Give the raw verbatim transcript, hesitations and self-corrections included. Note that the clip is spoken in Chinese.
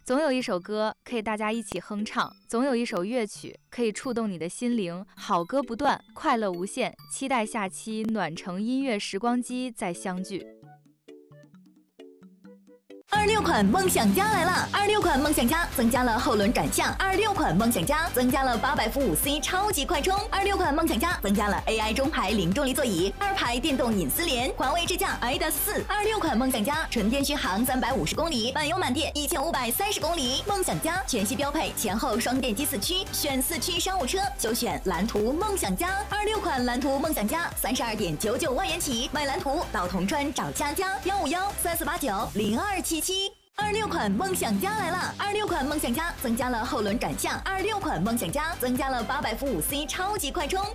总有一首歌可以大家一起哼唱，总有一首乐曲可以触动你的心灵，好歌不断，快乐无限。期待下期暖城音乐时光机再相聚。 二六款梦想家来了！二六款梦想家增加了后轮转向，二六款梦想家增加了八百伏五 C 超级快充，二六款梦想家增加了 A I 中排零重力座椅，二排电动隐私帘，环卫支架 I D A S 四。二六款梦想家纯电续航三百五十公里，满油满电一千五百三十公里。梦想家全系标配前后双电机四驱，选四驱商务车就选蓝图梦想家。二六款蓝图梦想家三十二点九九万元起，买蓝图到铜川找佳佳幺五幺三四八九零二七七。二六款梦想家来了！二六款梦想家增加了后轮转向，二六款梦想家增加了八百伏五 C 超级快充。